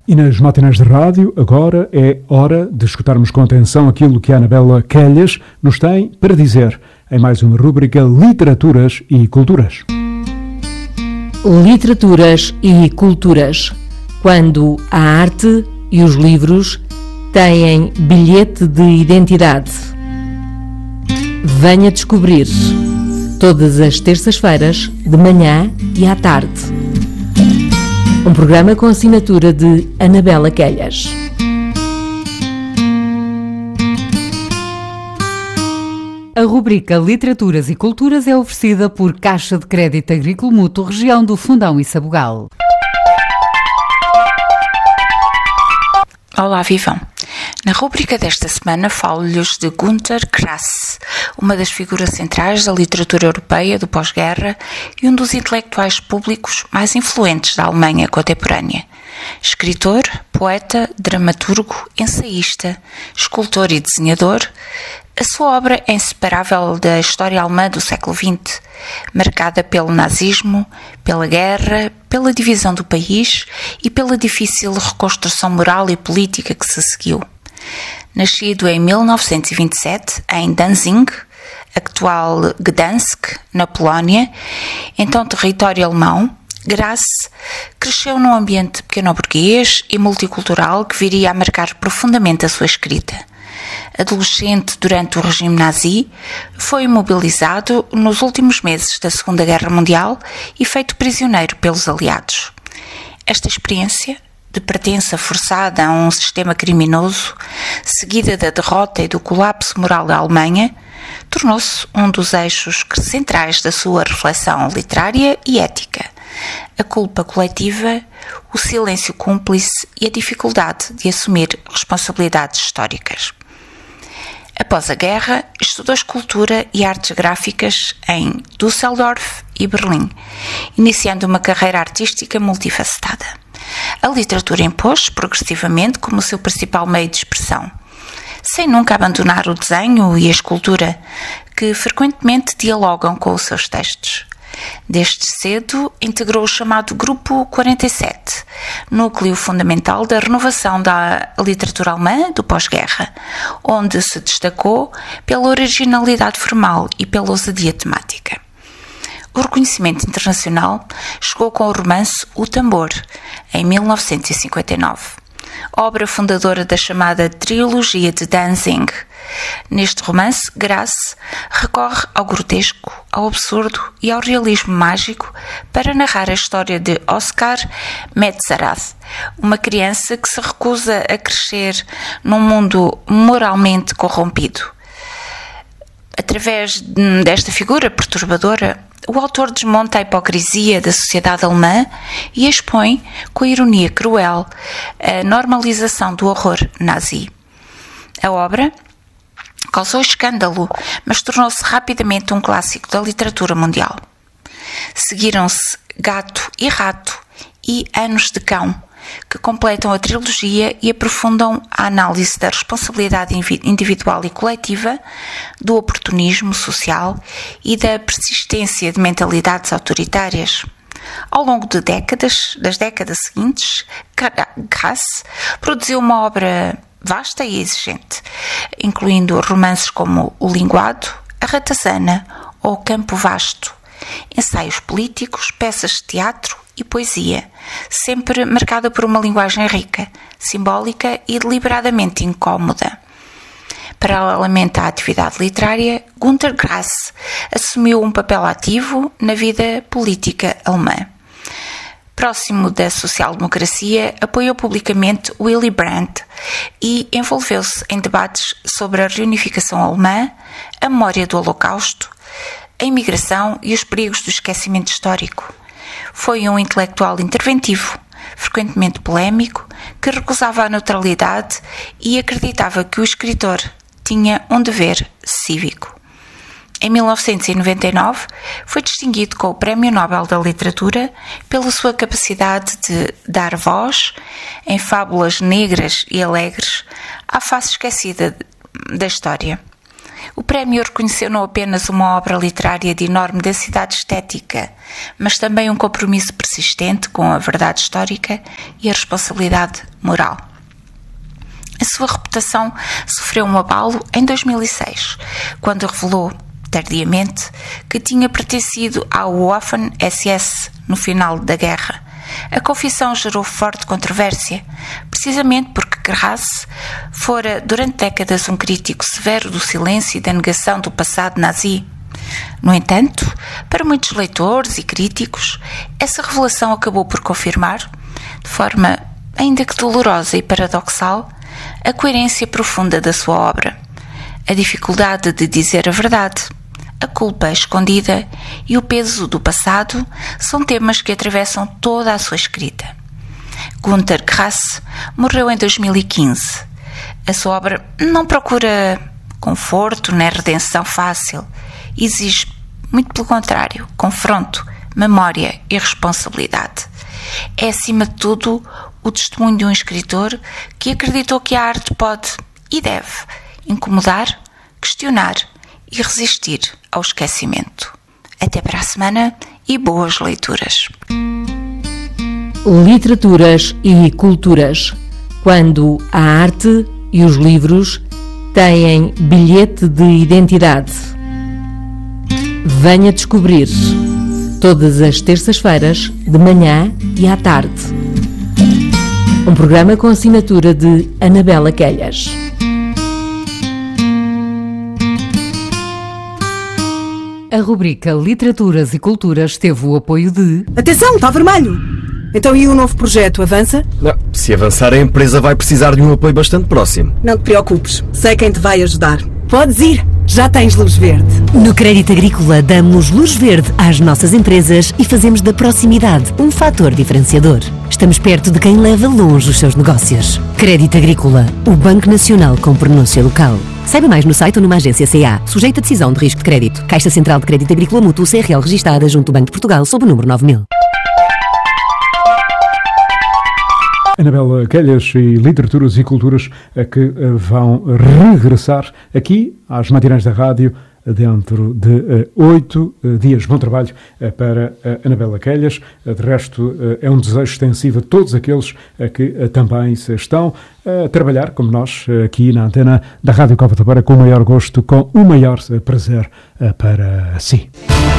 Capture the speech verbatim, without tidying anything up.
E nas matinais de rádio, agora é hora de escutarmos com atenção aquilo que a Anabela Quelhas nos tem para dizer em mais uma rúbrica Literaturas e Culturas. Literaturas e Culturas. Quando a arte e os livros têm bilhete de identidade. Venha descobrir. Todas as terças-feiras, de manhã e à tarde. Um programa com assinatura de Anabela Quelhas. A rubrica Literaturas e Culturas é oferecida por Caixa de Crédito Agrícola Mútuo, região do Fundão e Sabugal. Olá, vivam! Na rúbrica desta semana falo-lhes de Günter Grass, uma das figuras centrais da literatura europeia do pós-guerra e um dos intelectuais públicos mais influentes da Alemanha contemporânea. Escritor, poeta, dramaturgo, ensaísta, escultor e desenhador, a sua obra é inseparável da história alemã do século vinte, marcada pelo nazismo, pela guerra, pela divisão do país e pela difícil reconstrução moral e política que se seguiu. Nascido em mil novecentos e vinte e sete em Danzig, atual Gdansk, na Polónia, então território alemão, Grass cresceu num ambiente pequeno-burguês e multicultural que viria a marcar profundamente a sua escrita. Adolescente durante o regime nazi, foi imobilizado nos últimos meses da Segunda Guerra Mundial e feito prisioneiro pelos aliados. Esta experiência, de pertença forçada a um sistema criminoso, seguida da derrota e do colapso moral da Alemanha, tornou-se um dos eixos centrais da sua reflexão literária e ética. A culpa coletiva, o silêncio cúmplice e a dificuldade de assumir responsabilidades históricas. Após a guerra, estudou escultura e artes gráficas em Düsseldorf e Berlim, iniciando uma carreira artística multifacetada. A literatura impôs progressivamente como seu principal meio de expressão, sem nunca abandonar o desenho e a escultura, que frequentemente dialogam com os seus textos. Desde cedo, integrou o chamado Grupo quarenta e sete, núcleo fundamental da renovação da literatura alemã do pós-guerra, onde se destacou pela originalidade formal e pela ousadia temática. O reconhecimento internacional chegou com o romance O Tambor, em mil novecentos e cinquenta e nove, obra fundadora da chamada Trilogia de Danzig. Neste romance, Grass recorre ao grotesco, ao absurdo e ao realismo mágico para narrar a história de Oskar Metzerath, uma criança que se recusa a crescer num mundo moralmente corrompido. Através desta figura perturbadora, o autor desmonta a hipocrisia da sociedade alemã e expõe, com a ironia cruel, a normalização do horror nazi. A obra causou escândalo, mas tornou-se rapidamente um clássico da literatura mundial. Seguiram-se Gato e Rato e Anos de Cão, que completam a trilogia e aprofundam a análise da responsabilidade individual e coletiva, do oportunismo social e da persistência de mentalidades autoritárias. Ao longo de décadas, das décadas seguintes, Grass produziu uma obra vasta e exigente, incluindo romances como O Linguado, A Ratazana ou Campo Vasto, ensaios políticos, peças de teatro e poesia, sempre marcada por uma linguagem rica, simbólica e deliberadamente incómoda. Paralelamente à atividade literária, Günter Grass assumiu um papel ativo na vida política alemã. Próximo da social-democracia, apoiou publicamente Willy Brandt e envolveu-se em debates sobre a reunificação alemã, a memória do Holocausto, a imigração e os perigos do esquecimento histórico. Foi um intelectual interventivo, frequentemente polémico, que recusava a neutralidade e acreditava que o escritor tinha um dever cívico. Em mil novecentos e noventa e nove, foi distinguido com o Prémio Nobel da Literatura pela sua capacidade de dar voz, em fábulas negras e alegres, à face esquecida da história. O prémio reconheceu não apenas uma obra literária de enorme densidade estética, mas também um compromisso persistente com a verdade histórica e a responsabilidade moral. A sua reputação sofreu um abalo em dois mil e seis, quando revelou, tardiamente, que tinha pertencido ao Waffen-S S no final da guerra. A confissão gerou forte controvérsia, precisamente porque Grasse fora durante décadas um crítico severo do silêncio e da negação do passado nazi. No entanto, para muitos leitores e críticos, essa revelação acabou por confirmar, de forma ainda que dolorosa e paradoxal, a coerência profunda da sua obra, a dificuldade de dizer a verdade, a culpa escondida e o peso do passado são temas que atravessam toda a sua escrita. Günter Grass morreu em dois mil e quinze. A sua obra não procura conforto nem redenção fácil, exige, muito pelo contrário, confronto, memória e responsabilidade. É, acima de tudo, o testemunho de um escritor que acreditou que a arte pode e deve incomodar, questionar e resistir ao esquecimento. Até para a semana e boas leituras. Literaturas e culturas. Quando a arte e os livros têm bilhete de identidade. Venha descobrir. Todas as terças-feiras, de manhã e à tarde. Um programa com assinatura de Anabela Quelhas. A rubrica Literaturas e Culturas teve o apoio de... Atenção, está vermelho! Então e o novo projeto, avança? Não, se avançar a empresa vai precisar de um apoio bastante próximo. Não te preocupes, sei quem te vai ajudar. Podes ir, já tens luz verde. No Crédito Agrícola damos luz verde às nossas empresas e fazemos da proximidade um fator diferenciador. Estamos perto de quem leva longe os seus negócios. Crédito Agrícola, o Banco Nacional com pronúncia local. Saiba mais no site ou numa agência C A, sujeita a decisão de risco de crédito. Caixa Central de Crédito Agrícola Mútuo C R L registada junto do Banco de Portugal sob o número nove mil. Anabela Quelhas e Literaturas e Culturas que vão regressar aqui às matinais da rádio dentro de oito uh, dias. Bom trabalho uh, para uh, Anabela Quelhas. Uh, de resto, uh, é um desejo extensivo a todos aqueles uh, que uh, também se estão a trabalhar, como nós, uh, aqui na antena da Rádio Copa da Beira, com o maior gosto, com o maior uh, prazer uh, para si.